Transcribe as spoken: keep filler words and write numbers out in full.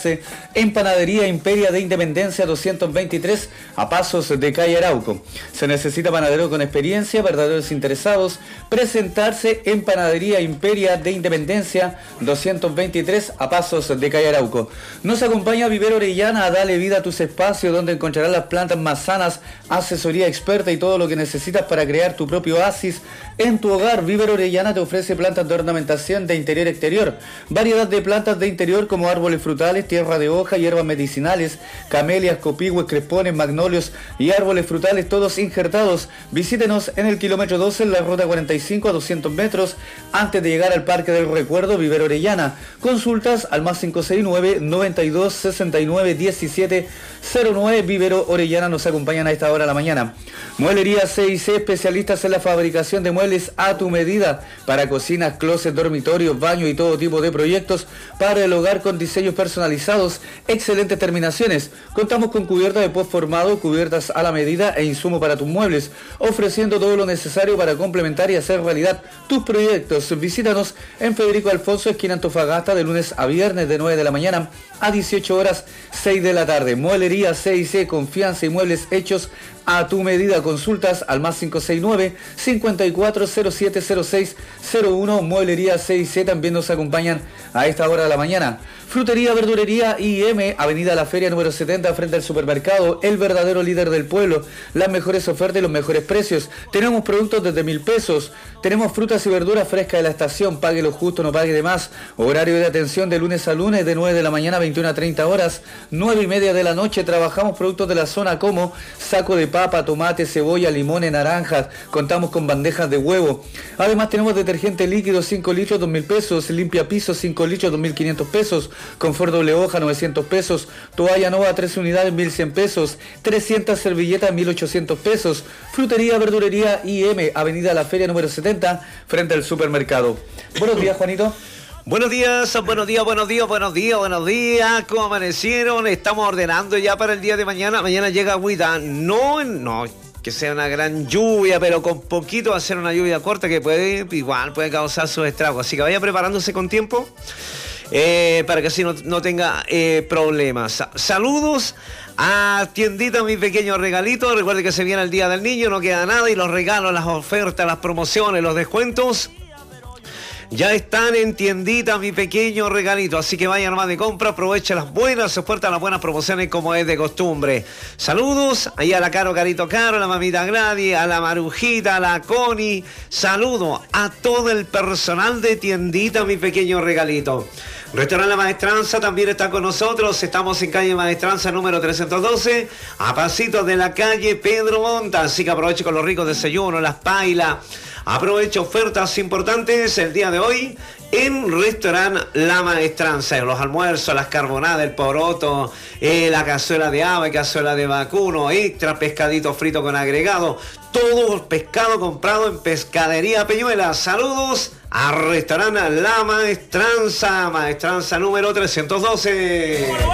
capacitarse en Panadería Imperia de Independencia doscientos veintitrés a pasos de calle Arauco. Se necesita panadero con experiencia, verdaderos interesados, presentarse en Panadería Imperia de Independencia doscientos veintitrés a pasos de calle Arauco. Nos acompaña Vivero Orellana, dale vida a tus espacios donde encontrarás las plantas más sanas, asesoría experta y todo lo que necesitas para crear tu propio oasis en tu hogar. Vivero Orellana te ofrece plantas de ornamentación de interior y exterior, variedad de plantas de interior como árboles frutales, tierra de hoja, hierbas medicinales, camelias, copigües, crespones, magnolios y árboles frutales, todos injertados. Visítenos en el kilómetro doce en la ruta cuarenta y cinco a doscientos metros antes de llegar al Parque del Recuerdo. Vivero Orellana. Consultas al más cinco seis nueve, noventa y dos, sesenta y nueve, diecisiete cero nueve. Vivero Orellana nos acompañan a esta hora de la mañana. Mueblería C y C, especialistas en la fabricación de muebles a tu medida para cocinas, closets, dormitorios, baños y todo tipo de proyectos para el hogar con diseños personalizados, excelentes terminaciones. Contamos con cubiertas de post formado, cubiertas a la medida e insumo para tus muebles, ofreciendo todo lo necesario para complementar y hacer realidad tus proyectos. Visítanos en Federico Alfonso, esquina Antofagasta, de lunes a viernes de nueve de la mañana a dieciocho horas, seis de la tarde. Mueblería C y C, confianza y muebles hechos a tu medida. Consultas al más cinco seis nueve, cincuenta y cuatro cero siete cero seis cero uno. Mueblería C y C también nos acompañan a esta hora de la mañana. Frutería, verdurería I M, Avenida La Feria número setenta, frente al supermercado, el verdadero líder del pueblo. Las mejores ofertas y los mejores precios. Tenemos productos desde mil pesos. Tenemos frutas y verduras frescas de la estación. Pague lo justo, no pague de más. Horario de atención de lunes a lunes de nueve de la mañana a veintiuna a treinta horas. nueve y media de la noche. Trabajamos productos de la zona como saco de papa, tomate, cebolla, limones, naranjas. Contamos con bandejas de huevo. Además tenemos detergente líquido cinco litros, dos mil pesos. Limpia piso cinco litros, dos mil quinientos pesos. Confort doble hoja, novecientos pesos. Toalla Nova, tres unidades, mil cien pesos. trescientas servilletas, mil ochocientos pesos. Frutería, verdurería I M, Avenida La Feria número setenta, frente al supermercado. Buenos días, Juanito. Buenos días, buenos días, buenos días, buenos días, buenos días. ¿Cómo amanecieron? Estamos ordenando ya para el día de mañana. Mañana llega agüita. No, no que sea una gran lluvia, pero con poquito va a ser una lluvia corta que puede, igual puede causar sus estragos. Así que vaya preparándose con tiempo. Eh, para que así no, no tenga eh, problemas. Saludos a Tiendita Mi Pequeño Regalito. Recuerde que se viene el Día del Niño, no queda nada y los regalos, las ofertas, las promociones, los descuentos ya están en Tiendita Mi Pequeño Regalito, así que vaya nomás de compra, aproveche las buenas ofertas, las buenas promociones como es de costumbre. Saludos ahí a la Caro Carito Caro, a la mamita Gladys, a la Marujita, a la Connie. Saludo a todo el personal de Tiendita Mi Pequeño Regalito. Restaurante La Maestranza también está con nosotros. Estamos en calle Maestranza número trescientos doce, a pasitos de la calle Pedro Monta. Así que aproveche con los ricos desayunos, las pailas. Aproveche ofertas importantes el día de hoy en Restaurante La Maestranza. Los almuerzos, las carbonadas, el poroto, eh, la cazuela de ave, cazuela de vacuno, extra pescadito frito con agregado. Todo pescado comprado en Pescadería Peñuela. Saludos a Restaurante La Maestranza, Maestranza número trescientos doce.